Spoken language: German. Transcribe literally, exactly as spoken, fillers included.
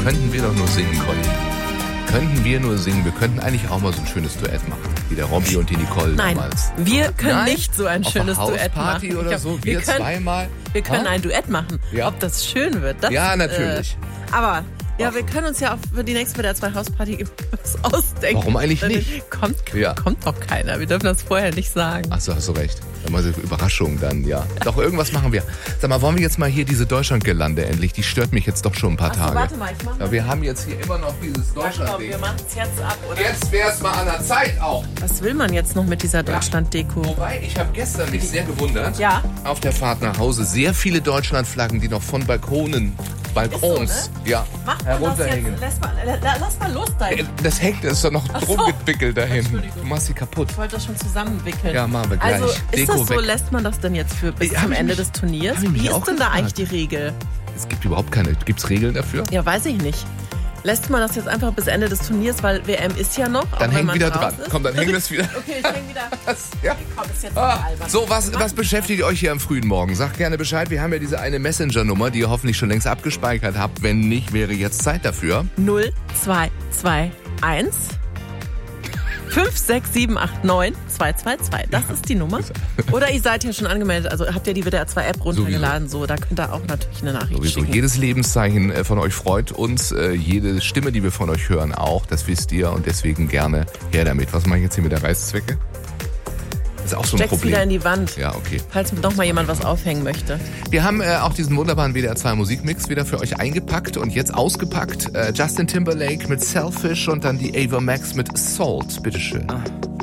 könnten wir doch nur singen, Conny. Könnten wir nur singen. Wir könnten eigentlich auch mal so ein schönes Duett machen. Wie der Robby und die Nicole Nein, damals. wir können Nein? nicht so ein Auf schönes einer Duett Hausparty machen. oder Ich so, hab- wir, wir können, zweimal. Wir können Ha? ein Duett machen. Ja. Ob das schön wird, das Ja, natürlich. Äh, aber ja, wir können uns ja auch für die nächste W D R zwei Hausparty was ausdenken. Warum eigentlich Dann nicht? Kommt, Ja. kommt doch keiner. Wir dürfen das vorher nicht sagen. Ach so, hast du recht. Dann mal so Überraschung dann, ja. Doch, irgendwas machen wir. Sag mal, wollen wir jetzt mal hier diese Deutschlandgelande endlich? Die stört mich jetzt doch schon ein paar Ach so, Tage. warte mal, ich mach mal. Ja, wir haben jetzt hier immer noch dieses Ja, komm, Deutschland-Ding. wir machen es jetzt ab, oder? Jetzt wär's mal an der Zeit auch. Was will man jetzt noch mit dieser Deutschland-Deko? Wobei, ich habe gestern mich sehr gewundert. Ja. Auf der Fahrt nach Hause sehr viele Deutschlandflaggen, die noch von Balkonen, Balkons, Ist so, ja, Macht man das herunterhängen. jetzt? Lass mal, la- lass mal los da. Äh, Ich Das hängt, das ist doch noch Ach so. drum gewickelt da hinten. Entschuldigung. Du machst sie kaputt. wollte das schon zusammenwickeln. Ja, machen wir gleich. Also ist Deko das so, weg. lässt man das denn jetzt für bis Ja, hab zum ich Ende mich- des Turniers? hab ich mich Wie auch ist denn da gefragt. eigentlich die Regel? Es gibt überhaupt keine, gibt's Regeln dafür? Ja, weiß ich nicht. Lässt man das jetzt einfach bis Ende des Turniers, weil W M ist ja noch. auch Dann wenn hängt man wieder raus dran. Ist. Komm, dann hängt das wieder. Okay, ich häng wieder. Ja. Komm, ist jetzt Ah, albern. so, was, Wir was machen- beschäftigt euch hier am frühen Morgen? Sagt gerne Bescheid. Wir haben ja diese eine Messenger-Nummer, die ihr hoffentlich schon längst abgespeichert habt. Wenn nicht, wäre jetzt Zeit dafür. null zwei zwei eins fünf sechs sieben acht neun zwei zwei zwei. Das ist die Nummer. Oder ihr seid ja schon angemeldet, also habt ihr die W D R zwei App runtergeladen, so, da könnt ihr auch natürlich eine Nachricht Sowieso. schicken. Jedes Lebenszeichen äh, von euch freut uns. Äh, Jede Stimme, die wir von euch hören, auch. Das wisst ihr. Und deswegen gerne her damit. Was mache ich jetzt hier mit der Reißzwecke? Das ist auch so ein Steck's Problem. wieder in die Wand, Ja, okay. falls noch mal jemand was aufhängen möchte. Wir haben äh, auch diesen wunderbaren W D R zwei Musikmix wieder für euch eingepackt und jetzt ausgepackt. Äh, Justin Timberlake mit Selfish und dann die Ava Max mit Salt. Bitteschön.